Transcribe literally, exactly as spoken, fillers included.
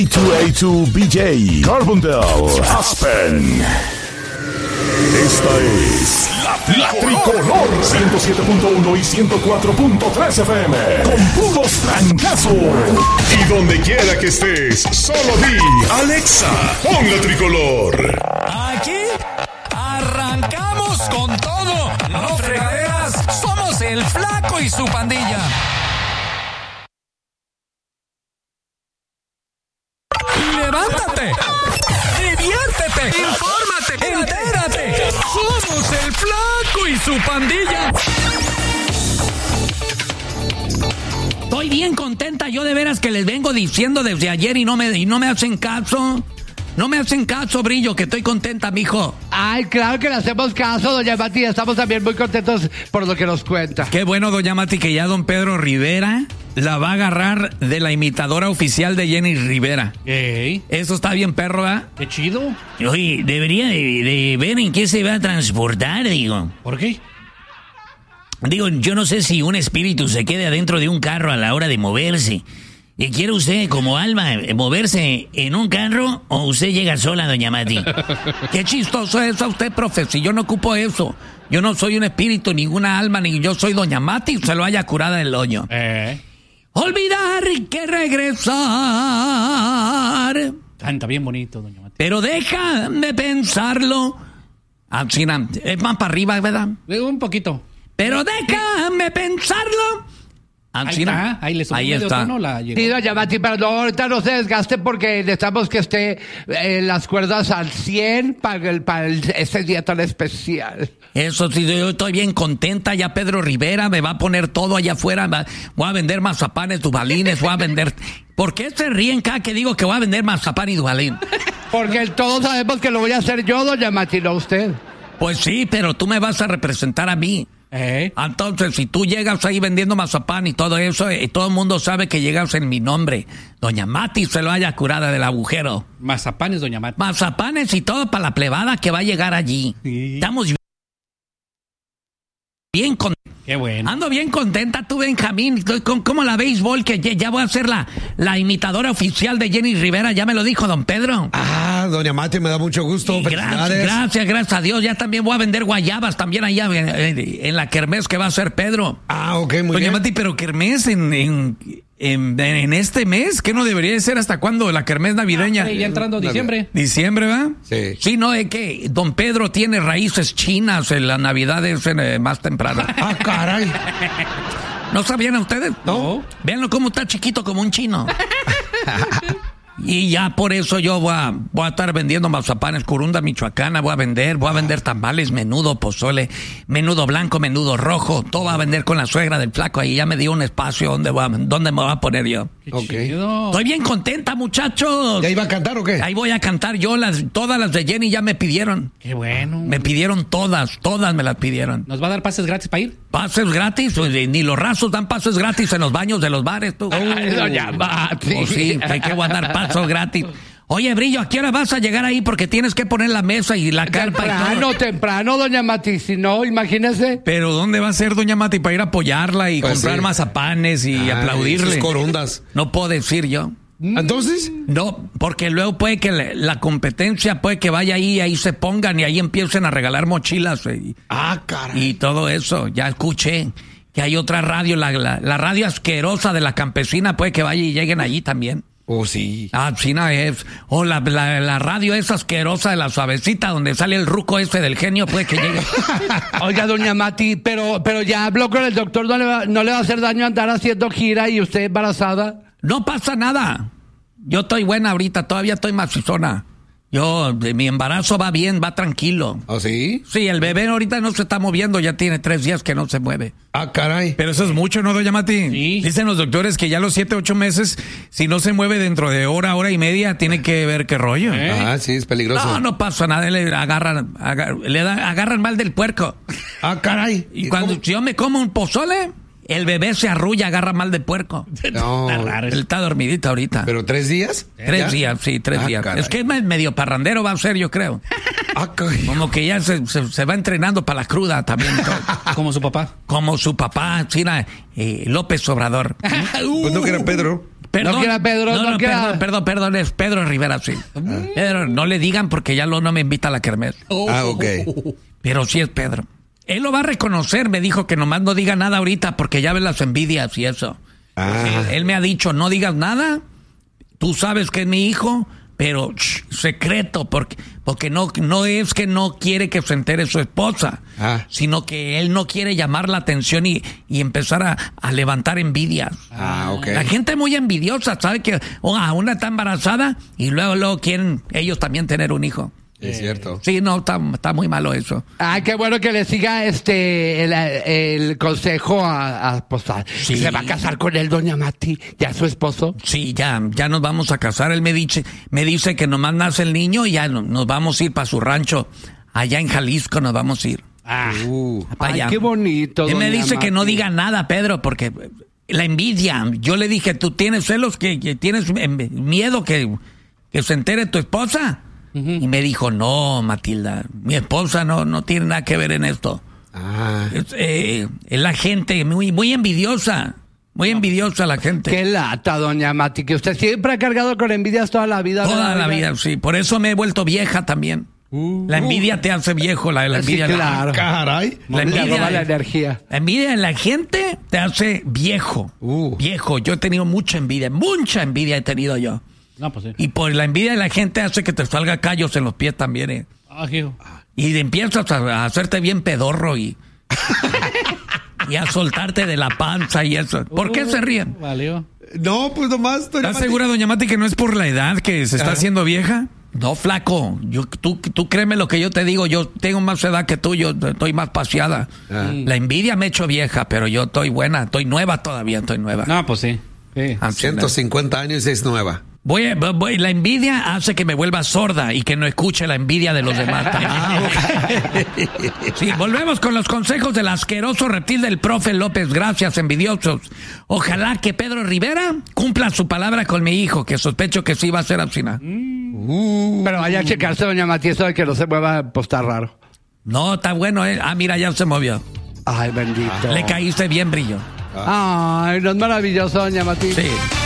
A dos A dos B J, Carbondale, Aspen. Esta es la, la Tricolor ciento siete punto uno y ciento cuatro punto tres F M con puros francazos. Y donde quiera que estés, solo di Alexa, pon la Tricolor. Aquí arrancamos con todo. No fregaderas, somos el Flaco y su pandilla. Levántate, diviértete, infórmate, entérate. Somos el Flaco y su pandilla. Estoy bien contenta, yo de veras que les vengo diciendo desde ayer y no me, y no me hacen caso. No me hacen caso, Brillo, que estoy contenta, mijo. Ay, claro que le hacemos caso, doña Mati. Estamos también muy contentos por lo que nos cuenta. Qué bueno, doña Mati, que ya don Pedro Rivera la va a agarrar de la imitadora oficial de Jenny Rivera. Ey. Eso está bien, perro, ¿eh? Qué chido. Oye, debería de, de ver en qué se va a transportar, digo. ¿Por qué? Digo, yo no sé si un espíritu se quede adentro de un carro a la hora de moverse. ¿Y quiere usted, como alma, moverse en un carro o usted llega sola, doña Mati? Qué chistoso es usted, profe, si yo no ocupo eso. Yo no soy un espíritu, ninguna alma, ni yo soy doña Mati, se lo haya curado del hoyo. Eh. Olvidar que regresar. Canta bien bonito, doña Mati. Pero déjame pensarlo. Así, es más para arriba, ¿verdad? Un poquito. Pero déjame pensarlo. Ahí está, ahí le ahí está. Tono, la llegó. Sí, doña Mati, pero no, ahorita no se desgaste porque necesitamos que esté eh, las cuerdas al cien para, el, para el, ese día tan especial. Eso sí, yo estoy bien contenta. Ya Pedro Rivera me va a poner todo allá afuera. Voy a vender mazapanes, dubalines, voy a vender... ¿Por qué se ríen cada que digo que voy a vender mazapán y dubalín? Porque todos sabemos que lo voy a hacer yo, doña Mati, no usted. Pues sí, pero tú me vas a representar a mí. ¿Eh? Entonces, si tú llegas ahí vendiendo mazapán y todo eso, y todo el mundo sabe que llegas en mi nombre, doña Mati se lo haya curada del agujero. Mazapanes, doña Mati. Mazapanes y todo para la plebada que va a llegar allí. Sí. Estamos bien con... Qué bueno. Ando bien contenta, tú, Benjamín. ¿Cómo, cómo la béisbol? Que ya, ya voy a ser la, la imitadora oficial de Jenny Rivera. Ya me lo dijo don Pedro. Ah, doña Mati, me da mucho gusto. Sí, gracias, gracias, gracias a Dios. Ya también voy a vender guayabas también allá en, en la kermés que va a hacer Pedro. Ah, ok, muy Doña bien. Mati, pero kermés en, en, en, en este mes, ¿qué no debería de ser hasta cuándo? La kermés navideña. Ah, ya entrando diciembre. Diciembre, ¿va? Sí. Sí, no, es que don Pedro tiene raíces chinas, en la Navidad es eh, más temprana. Ah, caray. ¿No sabían ustedes? No. Véanlo cómo está chiquito como un chino. Y ya por eso yo voy a, voy a estar vendiendo mazapanes, curunda michoacana, voy a vender, voy a vender tamales, menudo, pozole, menudo blanco, menudo rojo, todo va a vender con la suegra del Flaco, ahí ya me dio un espacio donde, voy a, donde me voy a poner yo. Qué Ok. chido. Estoy bien contenta, muchachos. ¿Ya iba a cantar o qué? Ahí voy a cantar yo, las, todas las de Jenny ya me pidieron. Qué bueno. Me pidieron todas, todas me las pidieron. ¿Nos va a dar pases gratis para ir? Pases gratis, pues, ni los rasos dan pases gratis en los baños de los bares, tú. Ay, doña Mati. Oh, sí, que hay que guardar pasos gratis. Oye, Brillo, ¿a qué hora vas a llegar ahí? Porque tienes que poner la mesa y la carpa y todo. Temprano, temprano, doña Mati. Si no, imagínese. Pero ¿dónde va a ser doña Mati para ir a apoyarla y Pues comprar sí. mazapanes y Ay, aplaudirle? sus corundas. No puedo decir yo. ¿Entonces? No, porque luego puede que le- la competencia puede que vaya ahí y ahí se pongan y ahí empiecen a regalar mochilas y, Ah, caray. y todo eso. Ya escuché que hay otra radio, la, la, la radio asquerosa de la campesina, puede que vaya y lleguen allí también. Oh, sí. Ah, sí, no es. O la, la, la radio esa asquerosa de la suavecita donde sale el ruco ese del genio, puede que llegue. Oiga, doña Mati, pero, pero ya habló con el doctor, no le, va, no le va a hacer daño andar haciendo gira y usted embarazada. No pasa nada. Yo estoy buena ahorita, todavía estoy macizona. Yo, de mi embarazo va bien, va tranquilo. ¿Ah, sí? Sí, el bebé ahorita no se está moviendo, ya tiene tres días que no se mueve. Ah, caray. Pero eso es mucho, ¿no, doña Mati? Sí. Dicen los doctores que ya a los siete, ocho meses, si no se mueve dentro de hora, hora y media, tiene que ver qué rollo. ¿Eh? Ah, sí, es peligroso. No, no pasa nada, le agarran, agar- le da, agarran mal del puerco. Ah, caray. Y cuando cómo? yo me como un pozole, el bebé se arrulla, agarra mal de puerco. No, Está raro Él eso. está dormidito ahorita. ¿pero tres días? Tres ¿Ya? días, sí, tres Ah, días. caray. Es que es medio parrandero va a ser, yo creo. Ah, caray. Como que ya se, se, se va entrenando para la cruda también. todo. Como su papá. Como su papá, China, eh, López Obrador. Pues no que era Pedro. Perdón, no quiera Pedro, no, no, no, quiera. perdón, perdón, perdón, es Pedro Rivera, sí. Pedro, no le digan porque ya lo, no me invita a la kermés. Ah, ok. Pero sí es Pedro. Él lo va a reconocer, me dijo que nomás no diga nada ahorita porque ya ves las envidias y eso. Ah. Sí, él me ha dicho, no digas nada, tú sabes que es mi hijo, pero shh, secreto, porque, porque no, no es que no quiere que se entere su esposa, Ah. sino que él no quiere llamar la atención y, y empezar a, a levantar envidias. Ah, ok. La gente es muy envidiosa, ¿sabe? Que oh, una está embarazada y luego, luego quieren ellos también tener un hijo. Es cierto. Sí, no, está, está muy malo eso. Ay, qué bueno que le siga este el, el consejo a, a pues, a- Sí. se va a casar con él, doña Mati, ya su esposo. Sí, ya, ya nos vamos a casar. Él me dice, me dice que nomás nace el niño y ya no- nos vamos a ir para su rancho. Allá en Jalisco nos vamos a ir. Ah, Uh, Para Ay, allá. qué bonito. Él me doña dice que no Mati. diga nada, Pedro, porque la envidia. Yo le dije, ¿tú tienes celos? que, que ¿Tienes em, miedo que, que se entere tu esposa? Y me dijo, no, Matilda, mi esposa no, no tiene nada que ver en esto. ah. Es, eh, es la gente muy, muy envidiosa. Muy envidiosa la gente. Qué lata, doña Mati, que usted siempre ha cargado con envidias toda la vida. Toda ¿verdad? la vida, sí. Por eso me he vuelto vieja también. la envidia te hace viejo, la, la Sí, envidia. claro. Caray. La Le roba envidia, la energía. la envidia en la gente te hace viejo. Uh. Viejo. Yo he tenido mucha envidia, mucha envidia he tenido yo. no, pues sí. Y por la envidia de la gente hace que te salga callos en los pies también. eh. Ah, hijo. Y empiezas a, a hacerte bien pedorro y, y a soltarte de la panza y eso. ¿Por qué se ríen? Valió. No, pues nomás. doña ¿Estás Mati. segura, doña Mati, que no es por la edad que se está haciendo vieja? No, flaco. Yo, tú, tú créeme lo que yo te digo. Yo tengo más edad que tú. Yo estoy más paseada. Ah. La envidia me ha hecho vieja, pero yo estoy buena. Estoy nueva todavía. Estoy nueva. No, pues sí. Sí. Ah, ciento cincuenta años y es nueva. Voy, a- voy- la envidia hace que me vuelva sorda y que no escuche la envidia de los demás. Sí, volvemos con los consejos del asqueroso reptil del profe López. Gracias, envidiosos. Ojalá que Pedro Rivera cumpla su palabra con mi hijo, que sospecho que sí va a ser así. ¿no? Pero vaya a checarse, doña Mati, eso de que no se mueva, pues está raro. No, está bueno, ¿eh? Ah, mira, ya se movió. Ay, bendito. Le caíste bien, brillo. Ay, no es maravilloso, doña Mati. Sí.